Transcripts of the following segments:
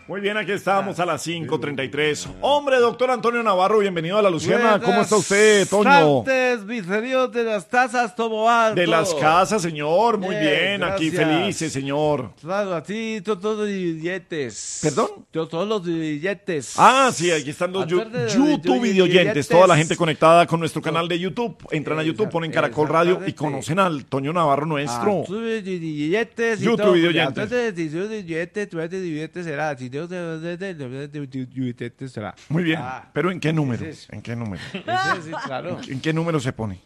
Muy bien, aquí estamos a las 5:33. Hombre, doctor Antonio Navarro, bienvenido a La Luciana. ¿Cómo está usted, Toño? Mis señor de las tazas, tomo alto. De las casas, señor. Muy bien, aquí gracias. felices, señor. Claro, así todos los billetes. ¿Perdón? Todos los billetes. Ah, sí, aquí están los YouTube videoyentes. Toda la gente conectada con nuestro canal de YouTube. Entran a YouTube, ponen Caracol Radio y conocen al Toño Navarro nuestro. YouTube videoyentes. YouTube videoyentes. Muy bien, pero ¿en qué número? ¿En qué número? Sí, claro. ¿En qué número se pone?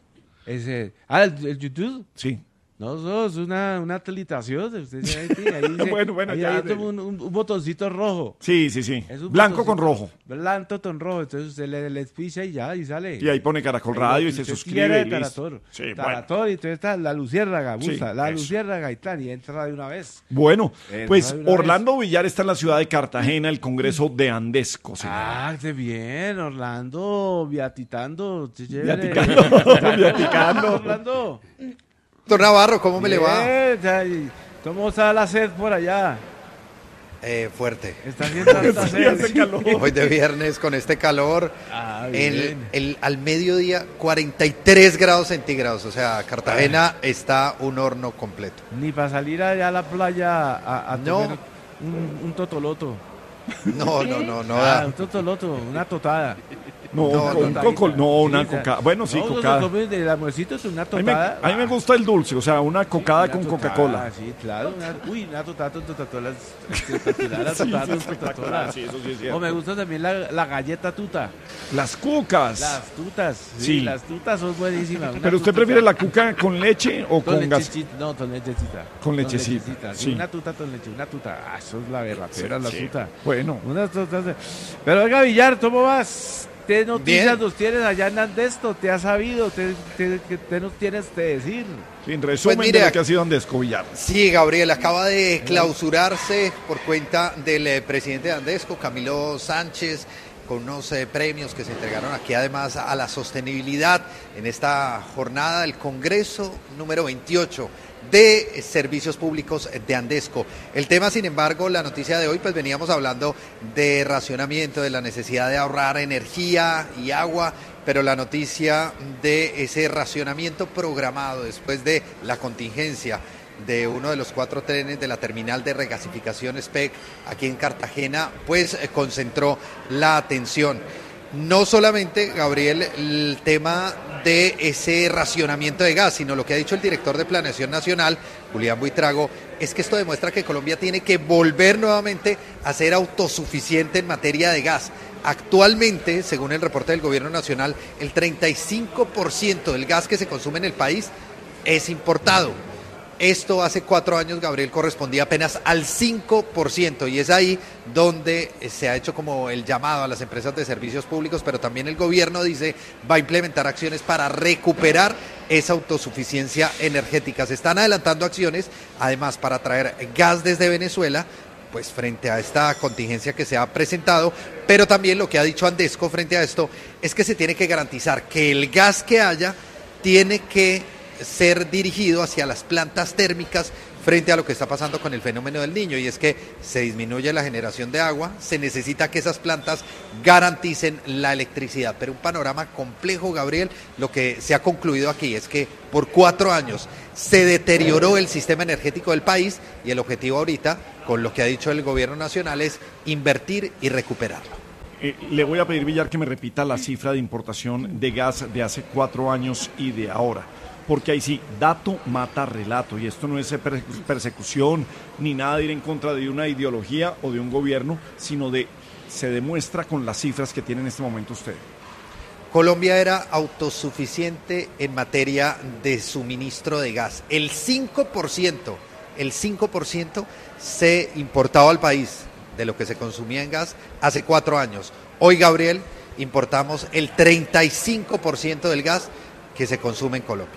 ¿El YouTube? Sí. No, es una actualización. Usted ahí dice, Bueno, ahí ya. hay como un botoncito rojo. Sí. Es un Blanco con botoncito rojo. Blanco con rojo. Entonces usted le picha y ya, y sale. Y ahí pone Caracol Radio y se suscribe. Y listo. Sí, Tarator, y entonces está la luciérnaga, Sí, la eso. luciérnaga y entra de una vez. Bueno, pues de una Orlando Villar está en la ciudad de Cartagena, el Congreso de Andesco, señor. Qué bien, Orlando, viatitando. Viaticando. Orlando. Doctor Navarro, ¿cómo me le va? ¿Cómo está la sed por allá? Fuerte. Está haciendo tanta Sí, sed. hace calor. Hoy de viernes con este calor, Bien. al mediodía 43 grados centígrados, o sea, Cartagena está un horno completo. Ni para salir allá a la playa a No. comer un totoloto. No. Un totoloto, una totada. No, No, un no, coco, no, una Sí, coca. Bueno, sí, no, cocada. El almuercito es una A mí, me, totada. a mí me gusta el dulce, o sea, una cocada Una con totada, Coca-Cola. Sí, claro. Una totada, espectacular. Sí, espectacular, sí, eso sí es cierto. O me gusta también la galleta tuta. Las cucas. Las tutas. Sí. Sí, las tutas son buenísimas. Una ¿Pero usted tuta- prefiere la cuca con leche o con gas? lechecita. No, con lechecita. Con lechecita, Sí. sí. Una tuta con leche, una tuta. Eso es la berracera, la Sí. tuta. Bueno, Unas tutas. Pero oiga, Villar, ¿cómo vas? ¿Qué noticias Bien. nos tienes allá en Andesto? ¿Te has sabido? ¿Qué nos tienes que decir? en resumen Pues mire, de lo que ha sido Andesco Villar. Sí, Gabriel, acaba de clausurarse por cuenta del presidente de Andesco, Camilo Sánchez, con unos premios que se entregaron aquí además a la sostenibilidad en esta jornada del Congreso número 28 de Servicios Públicos de Andesco. El tema, sin embargo, la noticia de hoy, pues veníamos hablando de racionamiento, de la necesidad de ahorrar energía y agua, pero la noticia de ese racionamiento programado después de la contingencia de uno de los 4 trenes de la terminal de regasificación SPEC aquí en Cartagena, pues concentró la atención. No solamente, Gabriel, el tema de ese racionamiento de gas, sino lo que ha dicho el director de Planeación Nacional, Julián Buitrago, es que esto demuestra que Colombia tiene que volver nuevamente a ser autosuficiente en materia de gas. Actualmente, según el reporte del Gobierno Nacional, el 35% del gas que se consume en el país es importado. Esto hace 4 años, Gabriel, correspondía apenas al 5%, y es ahí donde se ha hecho como el llamado a las empresas de servicios públicos, pero también el gobierno dice va a implementar acciones para recuperar esa autosuficiencia energética. Se están adelantando acciones, además, para traer gas desde Venezuela, pues frente a esta contingencia que se ha presentado, pero también lo que ha dicho Andesco frente a esto es que se tiene que garantizar que el gas que haya tiene que ser dirigido hacia las plantas térmicas frente a lo que está pasando con el fenómeno del Niño, y es que se disminuye la generación de agua, se necesita que esas plantas garanticen la electricidad, pero un panorama complejo, Gabriel. Lo que se ha concluido aquí es que por 4 años se deterioró el sistema energético del país, y el objetivo ahorita, con lo que ha dicho el gobierno nacional, es invertir y recuperarlo. Le voy a pedir, Villar, que me repita la cifra de importación de gas de hace 4 años y de ahora. Porque ahí sí, dato mata relato, y esto no es persecución ni nada de ir en contra de una ideología o de un gobierno, sino se demuestra con las cifras que tiene en este momento usted. Colombia era autosuficiente en materia de suministro de gas. El 5% se importaba al país de lo que se consumía en gas hace 4 años. Hoy, Gabriel, importamos el 35% del gas que se consume en Colombia.